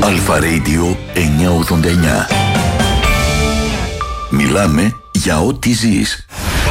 Αλφα Radio 989. Μιλάμε για ό,τι ζεις.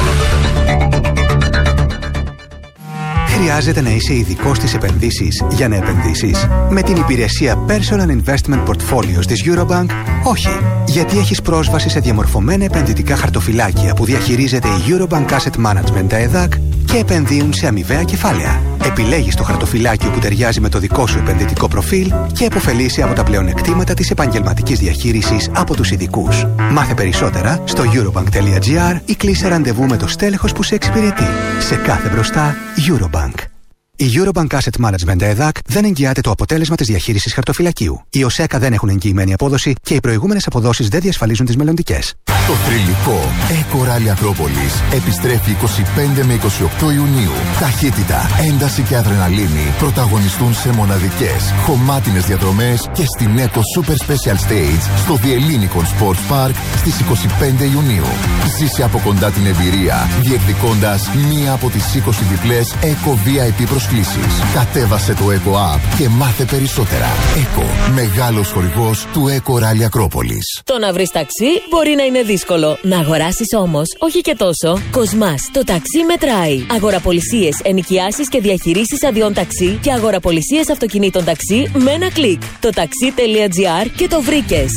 Χρειάζεται να είσαι ειδικός στις επενδύσεις για να επενδύσεις? Με την υπηρεσία Personal Investment Portfolios της Eurobank, όχι. Γιατί έχεις πρόσβαση σε διαμορφωμένα επενδυτικά χαρτοφυλάκια που διαχειρίζεται η Eurobank Asset Management, τα ΕΔΑΚ, και επενδύουν σε αμοιβαία κεφάλαια. Επιλέγεις το χαρτοφυλάκιο που ταιριάζει με το δικό σου επενδυτικό προφίλ και επωφελείσαι από τα πλεονεκτήματα της επαγγελματικής διαχείρισης από τους ειδικούς. Μάθε περισσότερα στο eurobank.gr ή κλείσε ραντεβού με το στέλεχος που σε εξυπηρετεί. Σε κάθε μπροστά, Eurobank. Η Eurobank Asset Management ΕΔΑΚ δεν εγγυάται το αποτέλεσμα της διαχείρισης χαρτοφυλακίου. Οι ΟΣΕΚΑ δεν έχουν εγγυημένη απόδοση και οι προηγούμενες αποδόσεις δεν διασφαλίζουν τις μελλοντικές. Το θρυλικό Eco Rally Ακρόπολης επιστρέφει 25 με 28 Ιουνίου. Ταχύτητα, ένταση και αδρεναλίνη πρωταγωνιστούν σε μοναδικές, χωμάτινες διαδρομές και στην Eco Super Special Stage στο The Ellinikon Sports Park στις 25 Ιουνίου. Ζήσε από κοντά την εμπειρία, διεκδικώντας μία από τις 20 διπλές Eco VIP προσκλήσεις. Κατέβασε το Eco App και μάθε περισσότερα. Eco, μεγάλος χορηγός του Eco Rally Ακρόπολης. Το να βρεις ταξί μπορεί να είναι δύσκολο. Να αγοράσεις όμως, όχι και τόσο. Κοσμάς, το ταξί μετράει. Αγοραπολισίες, ενοικιάσεις και διαχειρήσεις αδειών ταξί και αγοραπολισίες αυτοκινήτων ταξί με ένα κλικ. Το taxi.gr και το βρήκες.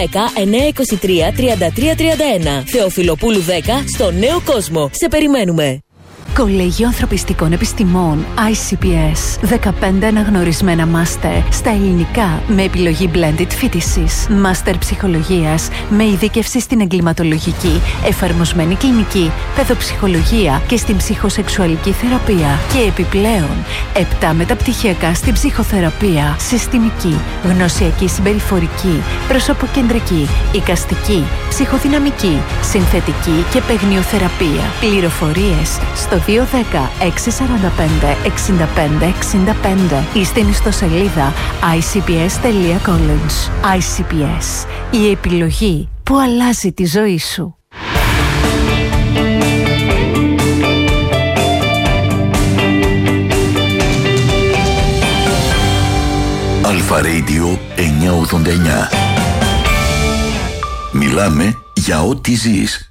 210-923-3331. Θεοφιλοπούλου 10 στο Νέο Κόσμο. Σε περιμένουμε. Κολέγιο Ανθρωπιστικών Επιστημών ICPS. 15 αναγνωρισμένα μάστερ στα ελληνικά με επιλογή blended φοιτησης. Μάστερ ψυχολογίας με ειδίκευση στην εγκληματολογική, εφαρμοσμένη κλινική, παιδοψυχολογία και στην ψυχοσεξουαλική θεραπεία. Και επιπλέον 7 μεταπτυχιακά στην ψυχοθεραπεία, συστημική, γνωσιακή συμπεριφορική, προσωποκεντρική, εικαστική, ψυχοδυναμική, συνθετική και παιγνιοθεραπεία. Πληροφορίες στο 210-645-6565 ή στην ιστοσελίδα icps.college. ICPS. Η επιλογή που αλλάζει τη ζωή σου. Αλφα Radio 989. Μιλάμε για ό,τι ζεις.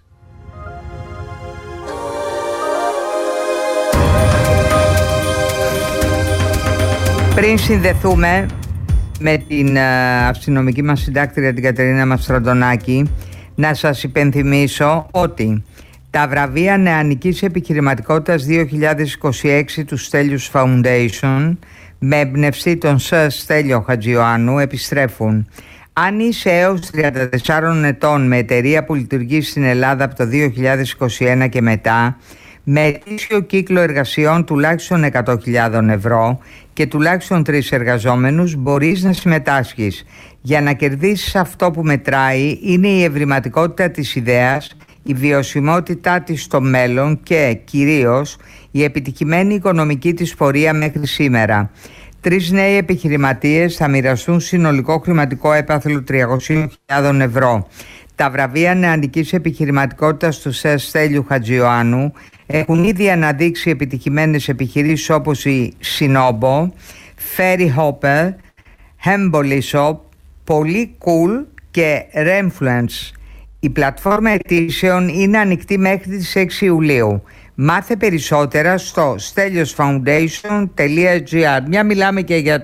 Πριν συνδεθούμε με την αστυνομική μας συντάκτρια την Κατερίνα Μαστραντονάκη, να σας υπενθυμίσω ότι τα βραβεία νεανικής επιχειρηματικότητας 2026 του Στέλιους Foundation με εμπνευστή τον Σερ Στέλιο Χατζιωάννου επιστρέφουν. Αν είσαι έως 34 ετών με εταιρεία που λειτουργεί στην Ελλάδα από το 2021 και μετά, με ετήσιο κύκλο εργασιών τουλάχιστον 100.000 ευρώ και τουλάχιστον 3 εργαζόμενους, μπορείς να συμμετάσχεις. Για να κερδίσεις αυτό που μετράει είναι η ευρηματικότητα της ιδέας, η βιωσιμότητά της στο μέλλον και κυρίως η επιτυχημένη οικονομική της πορεία μέχρι σήμερα. 3 νέοι επιχειρηματίες θα μοιραστούν συνολικό χρηματικό έπαθλο 300.000 ευρώ. Τα βραβεία νεανικής επιχειρηματικότητας του Σερ Στέλιου Χατζιωάννου έχουν ήδη αναδείξει επιτυχημένες επιχειρήσεις όπως η Sinobo, Ferry Hopper, Hemboli Shop, Πολύ Cool και Remfluence. Η πλατφόρμα αιτήσεων είναι ανοιχτή μέχρι τις 6 Ιουλίου. Μάθε περισσότερα στο steliosfoundation.gr. Μια μιλάμε και για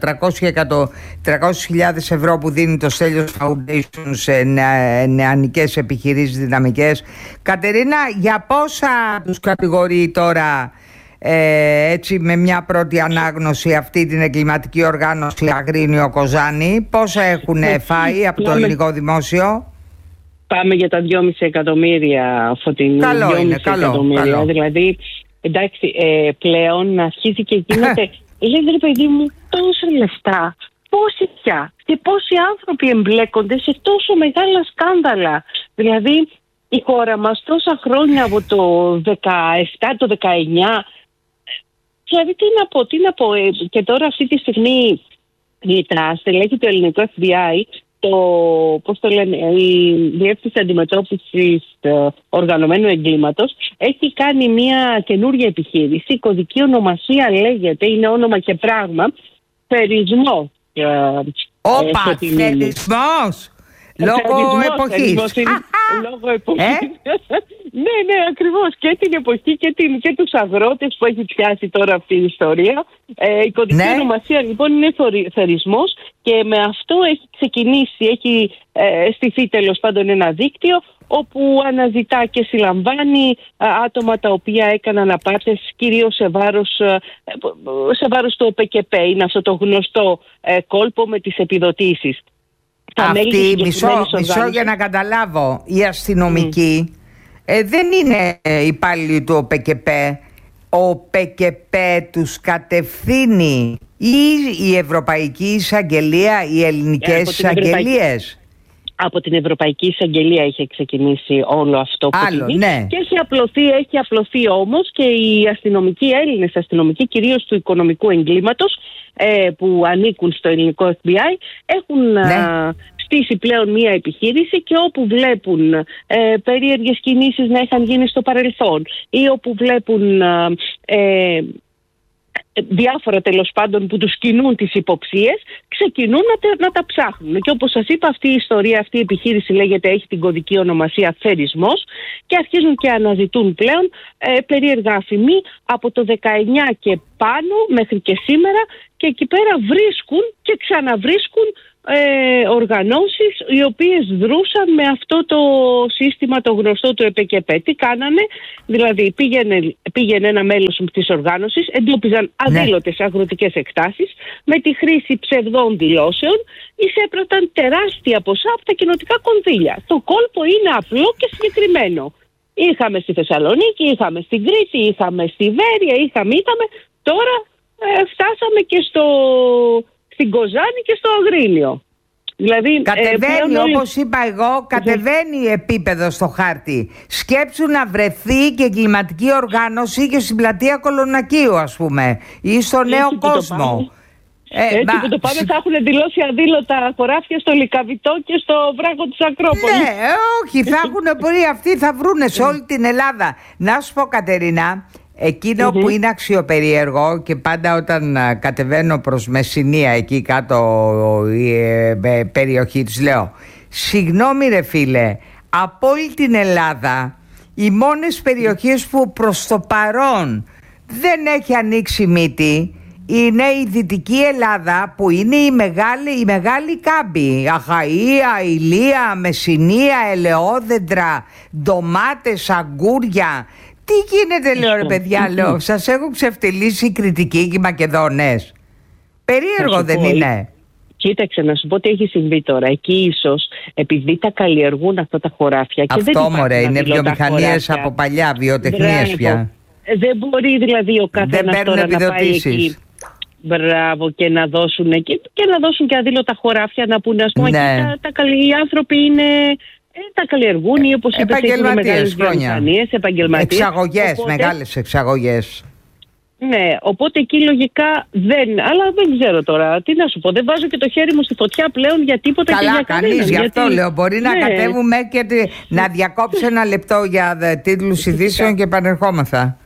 300.000 ευρώ που δίνει το Stelios Foundation σε νεανικές επιχειρήσεις δυναμικές. Κατερίνα, για πόσα τους κατηγορεί τώρα έτσι με μια πρώτη ανάγνωση αυτή την εγκληματική οργάνωση Αγρίνιο Κοζάνη? Πόσα έχουν φάει από το ελληνικό δημόσιο? Πάμε για τα 2,5 εκατομμύρια, Φωτεινή. Καλό είναι, καλό. Δηλαδή, εντάξει, πλέον αρχίζει και γίνεται. Λέει, ρε παιδί μου, τόσα λεφτά. Πόσοι πια και πόσοι άνθρωποι εμπλέκονται σε τόσο μεγάλα σκάνδαλα. Δηλαδή, η χώρα μας τόσα χρόνια από το 17, το 19. Δηλαδή, τι να πω. Και τώρα αυτή τη στιγμή η στελέχη του ελληνικού FBI, η Διεύθυνση Αντιμετώπισης Οργανωμένου Εγκλήματος, έχει κάνει μια καινούργια επιχείρηση. Η κωδική ονομασία λέγεται, είναι όνομα και πράγμα, Θερισμό Όπα, θερισμός! Λόγω εποχής. Λόγω εποχής. Ναι, ακριβώς. Και την εποχή και τους αγρότες που έχει πιάσει τώρα αυτή η ιστορία. Η κωδική ονομασία λοιπόν είναι θερισμός και με αυτό έχει ξεκινήσει, έχει στηθεί τέλος πάντων ένα δίκτυο όπου αναζητά και συλλαμβάνει άτομα τα οποία έκαναν απάτες κυρίως σε βάρος του ΟΠΚΠ. Είναι αυτό το γνωστό κόλπο με τις επιδοτήσεις. Αυτή, μισό για να καταλάβω, οι αστυνομικοί δεν είναι υπάλληλοι του ΟΠΚΠ. Ο ΟΠΚΠ τους κατευθύνει ή η Ευρωπαϊκή Εισαγγελία, οι ελληνικές εισαγγελίες? Από την Ευρωπαϊκή Εισαγγελία είχε ξεκινήσει όλο αυτό που και έχει απλωθεί όμως και οι Έλληνες αστυνομικοί, κυρίως του οικονομικού εγκλήματος, που ανήκουν στο ελληνικό FBI, έχουν στήσει πλέον μία επιχείρηση και όπου βλέπουν περίεργες κινήσεις να είχαν γίνει στο παρελθόν ή όπου βλέπουν διάφορα τέλος πάντων που τους κινούν τις υποψίες, ξεκινούν να τα ψάχνουν. Και όπως σας είπα, αυτή η ιστορία, αυτή η επιχείρηση έχει την κωδική ονομασία θερισμός και αρχίζουν και αναζητούν πλέον περίεργα αφημί από το 19 και πάνω μέχρι και σήμερα, και εκεί πέρα βρίσκουν και ξαναβρίσκουν οργανώσεις οι οποίες δρούσαν με αυτό το σύστημα το γνωστό του ΕΠΚΠ. Τι κάνανε? Δηλαδή πήγαινε ένα μέλος της οργάνωσης, εντόπιζαν αδήλωτες αγροτικές εκτάσεις, με τη χρήση ψευδών δηλώσεων εισέπραταν τεράστια ποσά από τα κοινοτικά κονδύλια. Το κόλπο είναι απλό και συγκεκριμένο. Είχαμε στη Θεσσαλονίκη, είχαμε στην Κρήτη, είχαμε στη Βέρεια, είχαμε. Τώρα φτάσαμε και στην Κοζάνη και στο Αγρίνιο. Δηλαδή, κατεβαίνει, όπως είπα εγώ, κατεβαίνει επίπεδο στο χάρτη. Σκέψου να βρεθεί και εγκληματική οργάνωση και στην πλατεία Κολονακίου, ας πούμε, ή στο Νέο Κόσμο. Έτσι που το πάμε θα έχουν δηλώσει αδήλωτα χωράφια στο Λυκαβητό και στο βράχο της Ακρόπολης. Ναι, όχι, θα έχουν μπορεί, αυτοί θα βρούνε σε όλη την Ελλάδα. Να σου πω, Κατερίνα, εκείνο που είναι αξιοπερίεργο, και πάντα όταν κατεβαίνω προς Μεσσηνία, εκεί κάτω η περιοχή της, λέω συγγνώμη ρε φίλε, από όλη την Ελλάδα οι μόνες περιοχές που προς το παρόν δεν έχει ανοίξει μύτη είναι η Δυτική Ελλάδα, που είναι η μεγάλη κάμπη. Αχαΐα, Ηλία, Μεσσηνία, ελαιόδεντρα, ντομάτες, αγκούρια. Τι γίνεται, λέω ρε παιδιά, λέω, σας έχουν ξεφτυλίσει οι Κρητικοί και οι Μακεδόνες? Περίεργο δεν είναι? Κοίταξε να σου πω τι έχει συμβεί τώρα. Εκεί ίσως επειδή τα καλλιεργούν αυτά τα χωράφια και αυτό μωρέ, είναι βιομηχανίες από παλιά, βιοτεχνίες πια. Δεν μπορεί δηλαδή ο καθένας τώρα να πάει εκεί. Μπράβο, και να δώσουν εκεί και να δώσουν και αδήλωτα χωράφια, να πούνε, ας πούμε, οι άνθρωποι είναι... τα καλλιεργούν ή όπως είπες, έχουν μεγάλες βιομηχανίες, επαγγελματίες. Εξαγωγές, μεγάλες εξαγωγές. Ναι, οπότε εκεί λογικά αλλά δεν ξέρω τώρα, τι να σου πω, δεν βάζω και το χέρι μου στη φωτιά πλέον για τίποτα. Καλά, και για κανέναν. Γι' αυτό λέω, μπορεί να κατέβουμε και να διακόψω ένα λεπτό για τίτλους ειδήσεων και επανερχόμεθα.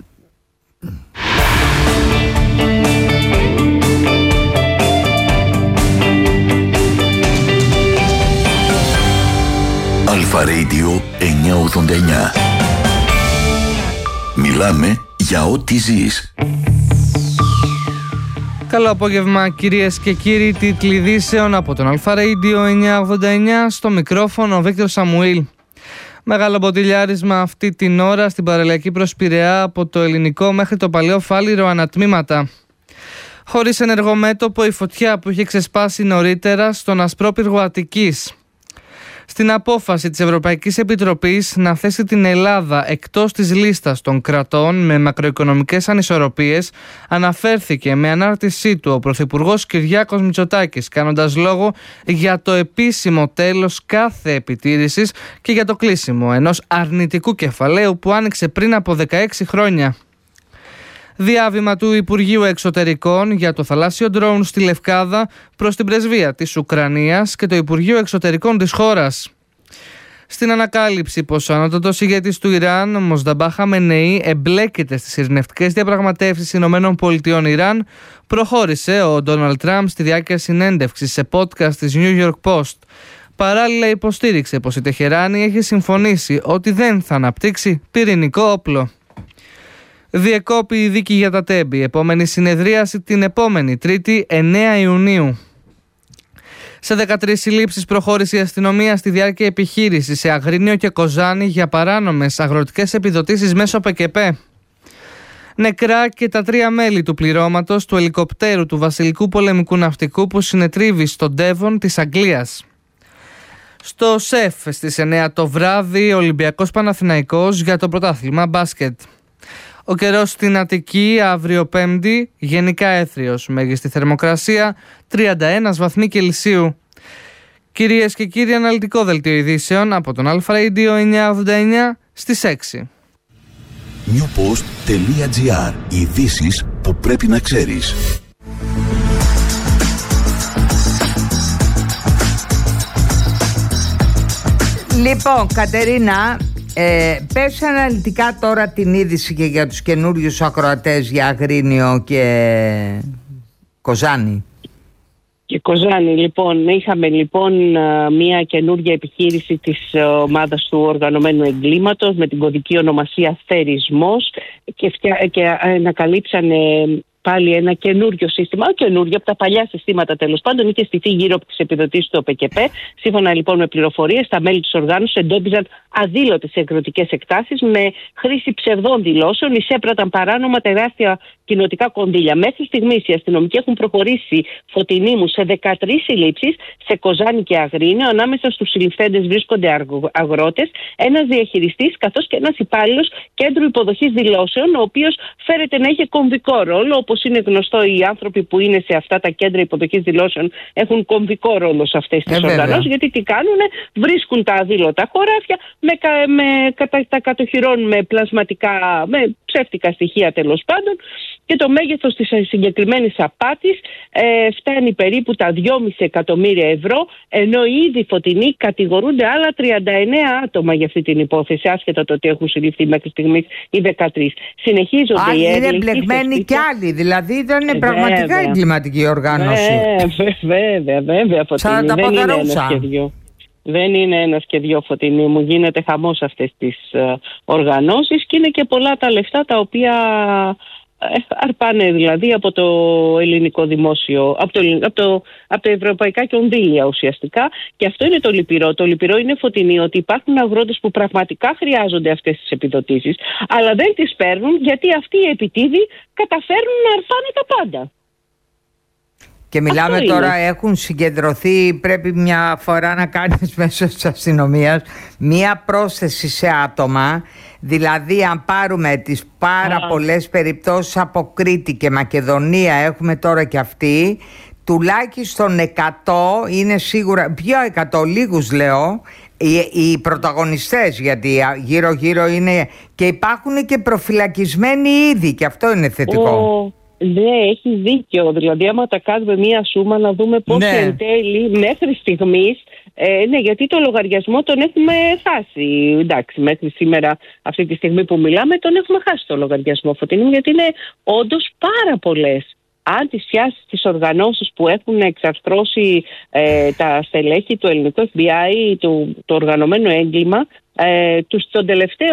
Αλφα Radio 989. Μιλάμε για ό,τι ζεις. Καλό απόγευμα κυρίες και κύριοι, τίτλοι ειδήσεων από τον Αλφα Radio 989, στο μικρόφωνο ο Βίκτορ Σαμουήλ. Μεγάλο μποτιλιάρισμα αυτή την ώρα στην παραλιακή προς Πειραιά από το Ελληνικό μέχρι το Παλαιό Φάληρο ανατμήματα. Χωρίς ενεργό μέτωπο η φωτιά που είχε ξεσπάσει νωρίτερα στον Ασπρόπυργο Αττικής. Στην απόφαση της Ευρωπαϊκής Επιτροπής να θέσει την Ελλάδα εκτός της λίστας των κρατών με μακροοικονομικές ανισορροπίες, αναφέρθηκε με ανάρτησή του ο Πρωθυπουργός Κυριάκος Μητσοτάκης, κάνοντας λόγο για το επίσημο τέλος κάθε επιτήρησης και για το κλείσιμο ενός αρνητικού κεφαλαίου που άνοιξε πριν από 16 χρόνια. Διάβημα του Υπουργείου Εξωτερικών για το θαλάσσιο ντρόουν στη Λευκάδα προς την πρεσβεία της Ουκρανίας και το Υπουργείο Εξωτερικών της χώρας. Στην ανακάλυψη πως ο ανώτατος ηγέτης του Ιράν, Μοσνταμπά Χαμενεή, εμπλέκεται στις ειρηνευτικές διαπραγματεύσεις ΗΠΑ Ιράν, προχώρησε ο Ντόναλντ Τραμπ στη διάρκεια συνέντευξης σε podcast της New York Post. Παράλληλα υποστήριξε πως η Τεχεράνη έχει συμφωνήσει ότι δεν θα αναπτύξει πυρηνικό όπλο. Διεκόπη η δίκη για τα Τέμπη. Επόμενη συνεδρίαση την επόμενη Τρίτη 9 Ιουνίου. Σε 13 συλλήψεις προχώρησε η αστυνομία στη διάρκεια επιχείρησης σε Αγρίνιο και Κοζάνη για παράνομες αγροτικές επιδοτήσεις μέσω ΠΚΠ. Νεκρά και τα 3 μέλη του πληρώματος του ελικοπτέρου του Βασιλικού Πολεμικού Ναυτικού που συνετρίβει στον Ντέβον της Αγγλίας. Στο ΣΕΦ στις 9 το βράδυ, Ολυμπιακός Παναθηναϊκός για το πρωτάθλημα μπάσκετ. Ο καιρός στην Αττική αύριο Πέμπτη, γενικά έθριος, μέγιστη θερμοκρασία 31 βαθμοί Κελσίου. Κυρίες και κύριοι, αναλυτικό δελτίο ειδήσεων από τον Αλφα Radio 989 στις 6. newpost.gr. Ειδήσεις που πρέπει να ξέρεις. Λοιπόν, Κατερίνα, πες αναλυτικά τώρα την είδηση και για τους καινούριους ακροατές για Αγρίνιο και Κοζάνη. Και Κοζάνη, λοιπόν, είχαμε μια καινούργια επιχείρηση της ομάδας του οργανωμένου εγκλήματος με την κωδική ονομασία Θερισμός και ανακαλύψανε πάλι ένα καινούριο σύστημα, καινούριο από τα παλιά συστήματα τέλος πάντων, είχε στηθεί γύρω από τις επιδοτήσεις του ΟΠΚΠ. Σύμφωνα λοιπόν με πληροφορίες, τα μέλη της οργάνωσης εντόπιζαν αδήλωτες εκδοτικές εκτάσεις με χρήση ψευδών δηλώσεων, εισέπραταν παράνομα τεράστια κοινοτικά κονδύλια. Μέχρι στιγμής οι αστυνομικοί έχουν προχωρήσει φωτεινή σε 13 συλλήψεις σε Κοζάνη και Αγρίνιο. Ανάμεσα στους συλληφθέντες βρίσκονται αγρότες, ένας διαχειριστής καθώς και ένας υπάλληλος κέντρου υποδοχής δηλώσεων, ο οποίος φέρεται να είχε κομβικό ρόλο. Όπως είναι γνωστό, οι άνθρωποι που είναι σε αυτά τα κέντρα υποδοχής δηλώσεων έχουν κομβικό ρόλο σε αυτές τις οργανώσεις. Γιατί τι κάνουνε, βρίσκουν τα αδήλωτα χωράφια, τα κατοχυρώνουν με πλασματικά, με ψεύτικα στοιχεία τέλος πάντων, και το μέγεθος της συγκεκριμένης απάτης φτάνει περίπου τα 2,5 εκατομμύρια ευρώ, ενώ ήδη φωτεινοί κατηγορούνται άλλα 39 άτομα για αυτή την υπόθεση, άσχετα το ότι έχουν συλληφθεί μέχρι στιγμής οι 13. Συνεχίζονται οι έλεγχοι. Είναι μπλεγμένοι κι άλλοι, δηλαδή ήταν πραγματικά εγκληματική οργάνωση. Βέβαια, Φωτεινή. Δεν είναι ένας και δυο. Δεν είναι ένας και δυο, Φωτεινή μου. Γίνεται χαμός αυτές τις οργανώσεις και είναι και πολλά τα λεφτά τα οποία αρπάνε δηλαδή από το ελληνικό δημόσιο, από τα ευρωπαϊκά κονδύλια ουσιαστικά. Και αυτό είναι το λυπηρό. Το λυπηρό είναι, Φωτεινή, ότι υπάρχουν αγρότες που πραγματικά χρειάζονται αυτές τις επιδοτήσεις, αλλά δεν τις παίρνουν γιατί αυτοί οι επιτίδοι καταφέρνουν να αρπάνε τα πάντα. Και μιλάμε τώρα, έχουν συγκεντρωθεί, πρέπει μια φορά να κάνεις μέσω της αστυνομίας μια πρόσθεση σε άτομα. Δηλαδή αν πάρουμε τις πάρα πολλές περιπτώσεις από Κρήτη και Μακεδονία, έχουμε τώρα και αυτή, τουλάχιστον 100 είναι σίγουρα, πιο 100, λίγους λέω, οι πρωταγωνιστές, γιατί γύρω γύρω είναι και υπάρχουν και προφυλακισμένοι ήδη, και αυτό είναι θετικό. Ναι, έχει δίκιο. Δηλαδή, άμα τα κάνουμε μία σούμα να δούμε πώς εν τέλει μέχρι στιγμής. Ναι, γιατί το λογαριασμό τον έχουμε χάσει. Εντάξει, μέχρι σήμερα, αυτή τη στιγμή που μιλάμε, τον έχουμε χάσει το λογαριασμό, Φωτεινή, γιατί είναι όντως πάρα πολλές. Αν τις πιάσεις τις οργανώσεις που έχουν εξαρθρώσει τα στελέχη του ελληνικού FBI, το οργανωμένο έγκλημα, τον τελευταίο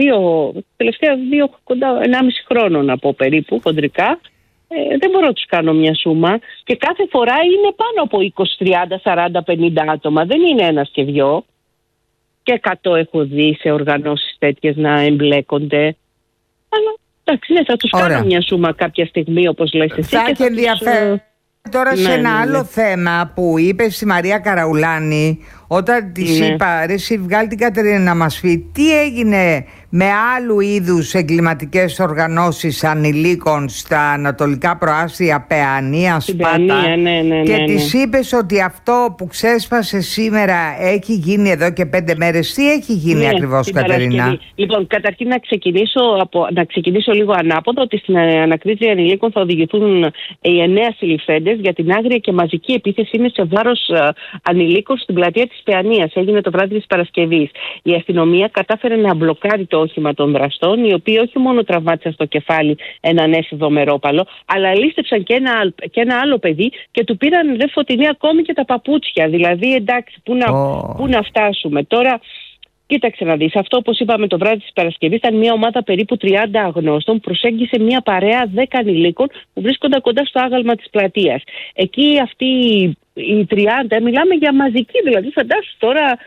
1,5 χρόνο να πω περίπου, χοντρικά, δεν μπορώ να τους κάνω μια σούμα, και κάθε φορά είναι πάνω από 20, 30, 40, 50 άτομα, δεν είναι ένας και δυο, και 100 έχω δει σε οργανώσεις τέτοιες να εμπλέκονται, αλλά εντάξει, θα τους κάνω μια σούμα κάποια στιγμή, όπως λες εσύ. Θα έχει ενδιαφέρον. Τώρα σε ένα άλλο θέμα που είπε στη Μαρία Καραουλάνη, όταν της είπα, ρε εσύ βγάλει την Κατερίνα να μας πει τι έγινε με άλλου είδους εγκληματικές οργανώσεις ανηλίκων στα ανατολικά προάστια, Παιανία, Σπάτα, και της είπες ότι αυτό που ξέσπασε σήμερα έχει γίνει εδώ και 5 μέρες. Τι έχει γίνει ακριβώς, Κατερίνα? Λοιπόν, καταρχήν να ξεκινήσω λίγο ανάποδα, ότι στην ανακρίτηση ανηλίκων θα οδηγηθούν οι 9 συλληφθέντες για την άγρια και μαζική επίθεση σε βάρος ανηλίκων στην πλατεία της της Παιανίας, έγινε το βράδυ της Παρασκευής. Η αστυνομία κατάφερε να μπλοκάρει το όχημα των δραστών, οι οποίοι όχι μόνο τραυμάτισαν στο κεφάλι έναν έφηβο μερόπαλο, αλλά λίστεψαν και ένα άλλο παιδί και του πήραν, ρε Φωτεινή, ακόμη και τα παπούτσια. Δηλαδή, εντάξει, πού να φτάσουμε τώρα. Κοίταξε να δεις, αυτό όπως είπαμε το βράδυ της Παρασκευής ήταν μια ομάδα περίπου 30 αγνώστων που προσέγγισε μια παρέα 10 ανηλίκων που βρίσκονταν κοντά στο άγαλμα της πλατείας. Εκεί αυτοί οι 30, μιλάμε για μαζική, δηλαδή φαντάσου τώρα...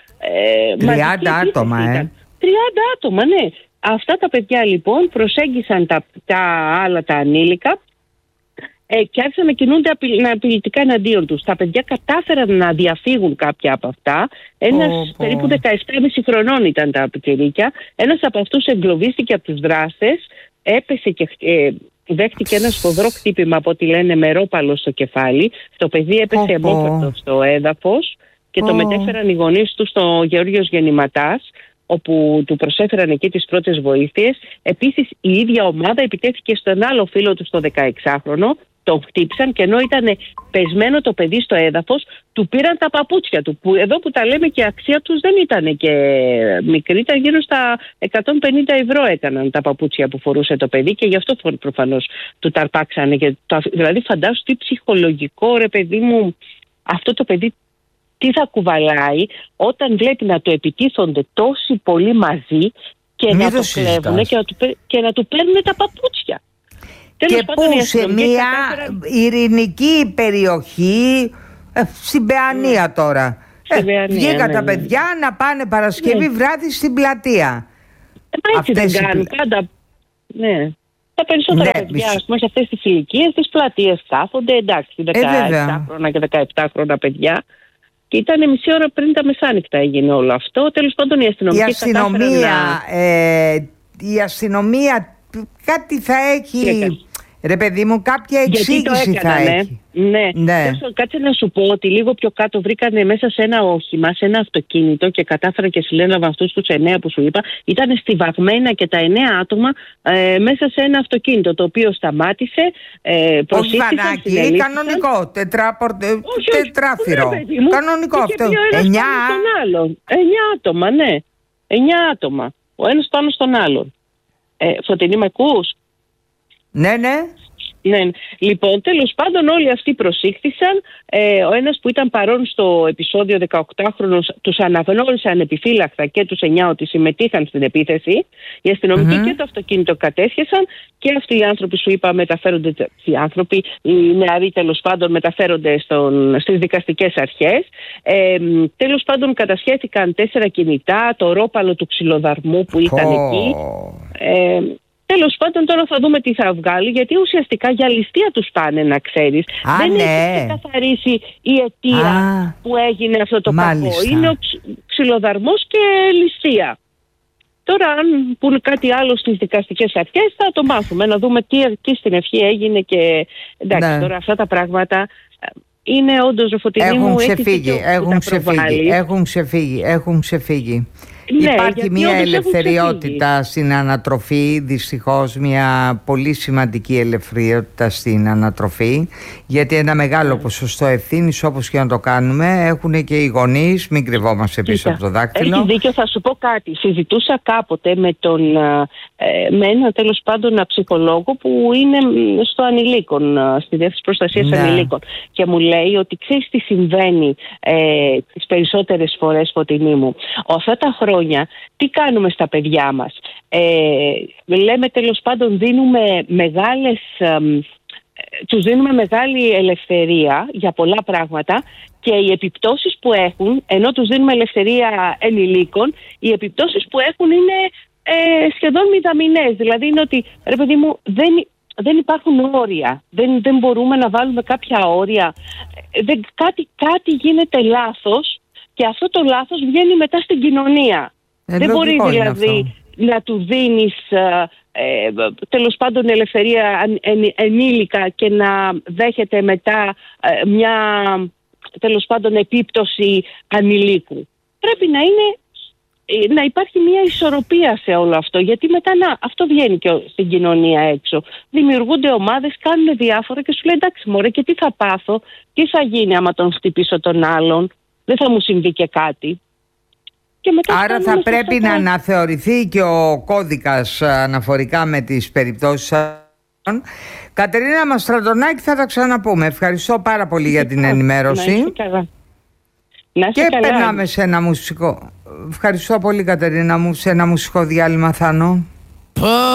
30 άτομα, 30 άτομα, ναι. Αυτά τα παιδιά λοιπόν προσέγγισαν τα άλλα τα ανήλικα και άρχισαν να κινούνται απειλητικά εναντίον τους. Τα παιδιά κατάφεραν να διαφύγουν κάποια από αυτά. Ένας περίπου 17,5 χρονών ήταν τα πιτσιρίκια. Ένας από αυτούς εγκλωβίστηκε από τους δράστες, έπεσε και δέχτηκε ένα σφοδρό χτύπημα από ό,τι λένε μερόπαλο στο κεφάλι. Το παιδί έπεσε εμπόκρατο στο έδαφος και το μετέφεραν οι γονείς του στο Γεώργιος Γεννηματάς, όπου του προσέφεραν εκεί τις πρώτες βοήθειες. Επίσης η ίδια ομάδα επιτέθηκε στον άλλο φίλο του, στο 16χρονο, τον χτύπησαν και ενώ ήταν πεσμένο το παιδί στο έδαφος, του πήραν τα παπούτσια του, που εδώ που τα λέμε και η αξία τους δεν ήταν και μικρή, ήταν γύρω στα 150 ευρώ έκαναν τα παπούτσια που φορούσε το παιδί και γι' αυτό προφανώς του ταρπάξανε. Δηλαδή φαντάσου τι ψυχολογικό, ρε παιδί μου, αυτό το παιδί τι θα κουβαλάει όταν βλέπει να το επιτίθονται τόσοι πολλοί μαζί και να το κλέβουν και να του παίρνουν τα παπούτσια. Και πού, σε μια ειρηνική περιοχή, στην Παιανία τώρα. Βγήκαν τα παιδιά να πάνε Παρασκευή βράδυ στην πλατεία. Έτσι δεν κάνουν πάντα. Ναι. Τα περισσότερα παιδιά, ας πούμε, σε αυτές τις ηλικίες, τις πλατείες κάθονται, εντάξει, 16χρονα και 17χρονα παιδιά. Και ήταν μισή ώρα πριν τα μεσάνυχτα έγινε όλο αυτό. Τέλος πάντων η αστυνομία κάτι θα έχει... Ρε παιδί μου, κάποια εξήγηση θα έχει. Ναι. Κάτσε να σου πω ότι λίγο πιο κάτω βρήκανε μέσα σε ένα όχημα, σε ένα αυτοκίνητο και κατάφεραν και συλλέλαβαν αυτούς τους 9 που σου είπα. Ήταν στιβαγμένα και τα 9 άτομα μέσα σε ένα αυτοκίνητο, το οποίο σταμάτησε. Όχι βανάκι, κανονικό, τετράφυρο. Κανονικό αυτό. 9 άτομα, ναι. 9 άτομα. Ο ένας πάνω στον άλλον. Φωτεινή, με ακούς? Ναι. Ναι. Λοιπόν, τέλος πάντων όλοι αυτοί προσήχθησαν. Ο ένας που ήταν παρόν στο επεισόδιο, 18χρονος, τους αναγνώρισαν επιφύλακτα και τους 9 ότι συμμετείχαν στην επίθεση. Οι αστυνομικοί και το αυτοκίνητο κατέσχεσαν και αυτοί οι άνθρωποι, σου είπα, μεταφέρονται, οι νεαροί τέλος πάντων μεταφέρονται στις δικαστικές αρχές. Τέλος πάντων κατασχέθηκαν 4 κινητά, το ρόπαλο του ξυλοδαρμού που ήταν εκεί. Τέλος πάντων τώρα θα δούμε τι θα βγάλει, γιατί ουσιαστικά για ληστεία τους πάνε, να ξέρεις. Δεν έχει καθαρίσει η αιτία που έγινε αυτό το κακό. Είναι ο ξυλοδαρμός και ληστεία. Τώρα αν πούνε κάτι άλλο στις δικαστικές αρχές θα το μάθουμε, να δούμε τι στην ευχή έγινε και εντάξει, τώρα αυτά τα πράγματα είναι όντως, Φωτεινή μου, έχουν ξεφύγει. Υπάρχει μια ελευθεριότητα στην ανατροφή, δυστυχώς μια πολύ σημαντική ελευθεριότητα στην ανατροφή, γιατί ένα μεγάλο ποσοστό ευθύνης, όπως και να το κάνουμε, έχουν και οι γονείς, μην κρυβόμαστε πίσω από το δάκτυλο. Έχει δίκιο, θα σου πω κάτι. Συζητούσα κάποτε με ένα τέλος πάντων ψυχολόγο που είναι στο ανηλίκων, στη Διεύθυνση Προστασίας Ανηλίκων, και μου λέει ότι ξέρεις τι συμβαίνει τις περισσότερες φορές, Φωτεινή μου, αυτά τα χρόνια τι κάνουμε στα παιδιά μας? Λέμε τέλος πάντων τους δίνουμε μεγάλη ελευθερία για πολλά πράγματα και οι επιπτώσεις που έχουν, ενώ τους δίνουμε ελευθερία ενηλίκων, οι επιπτώσεις που έχουν είναι σχεδόν μηδαμινές. Δηλαδή είναι ότι, ρε παιδί μου, δεν υπάρχουν όρια, δεν μπορούμε να βάλουμε κάποια όρια, κάτι γίνεται λάθος και αυτό το λάθος βγαίνει μετά στην κοινωνία. Δεν μπορεί δηλαδή να του δίνεις τέλος πάντων ελευθερία ενήλικα και να δέχεται μετά μια τέλος πάντων επίπτωση ανηλίκου. Πρέπει να υπάρχει μια ισορροπία σε όλο αυτό, γιατί μετά αυτό βγαίνει και στην κοινωνία έξω. Δημιουργούνται ομάδες, κάνουν διάφορα και σου λέει εντάξει μωρέ, και τι θα πάθω, τι θα γίνει άμα τον χτυπήσω τον άλλον? δεν θα μου συμβεί και κάτι. Και μετά άρα θα πρέπει να αναθεωρηθεί και ο κώδικας αναφορικά με τις περιπτώσεις αυτών. Κατερίνα Μαστραντονάκη, θα τα ξαναπούμε. Ευχαριστώ πάρα πολύ για την ενημέρωση. Να είστε καλά. Και περνάμε σε ένα μουσικό. Ευχαριστώ πολύ, Κατερίνα μου. Σε ένα μουσικό διάλειμμα, Θάνο.